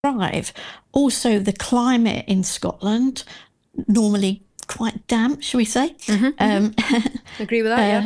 thrive. Also, the climate in Scotland, normally quite damp, shall we say? Agree with that,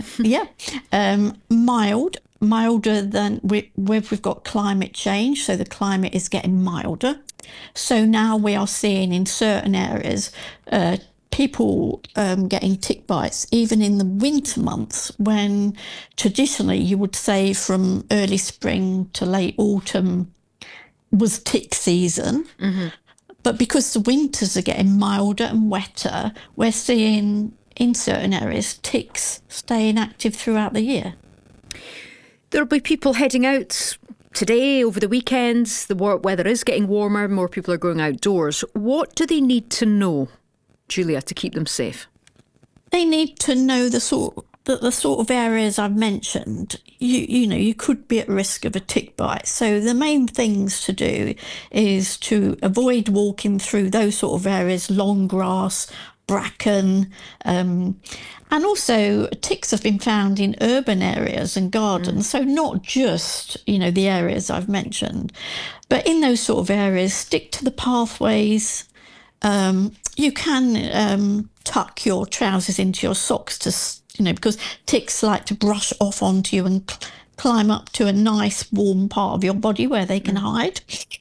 Milder than where we've got climate change, so the climate is getting milder. So now we are seeing in certain areas people getting tick bites, even in the winter months, when traditionally you would say from early spring to late autumn was tick season. But because the winters are getting milder and wetter, we're seeing in certain areas ticks staying active throughout the year. There'll be people heading out today, over the weekends. The weather is getting warmer, more people are going outdoors. What do they need to know, Julia, to keep them safe? They need to know the sort of areas I've mentioned. You could be at risk of a tick bite. So the main things to do is to avoid walking through those sort of areas, long grass, bracken, and also ticks have been found in urban areas and gardens. So not just, the areas I've mentioned, but in those sort of areas, stick to the pathways. You can tuck your trousers into your socks because ticks like to brush off onto you and climb up to a nice warm part of your body where they can hide.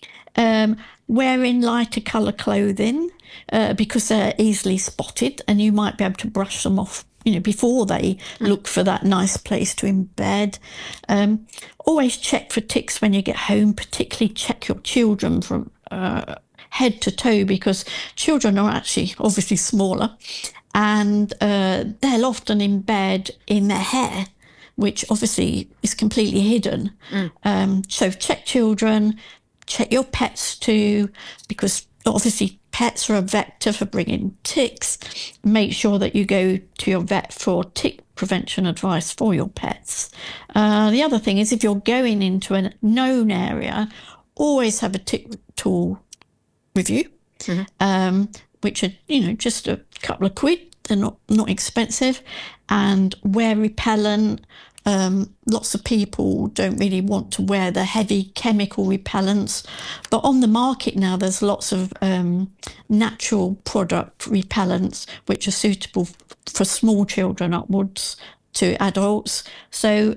Wearing lighter colour clothing because they're easily spotted, and you might be able to brush them off before they look for that nice place to embed. Always check for ticks when you get home, particularly check your children from head to toe, because children are actually obviously smaller, and they'll often embed in their hair, which obviously is completely hidden. So check children, check your pets too, because obviously pets are a vector for bringing ticks. Make sure that you go to your vet for tick prevention advice for your pets. The other thing is, if you're going into a known area, always have a tick tool with you, which are just a couple of quid. They're not expensive, and wear repellent. Lots of people don't really want to wear the heavy chemical repellents, but on the market now there's lots of natural product repellents which are suitable for small children upwards to adults. So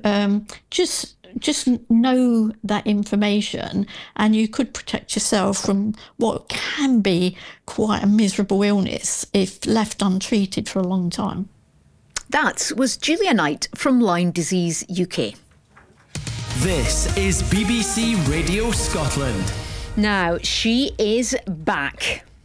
just know that information, and you could protect yourself from what can be quite a miserable illness if left untreated for a long time. That was Julia Knight from Lyme Disease UK. This is BBC Radio Scotland. Now, she is back.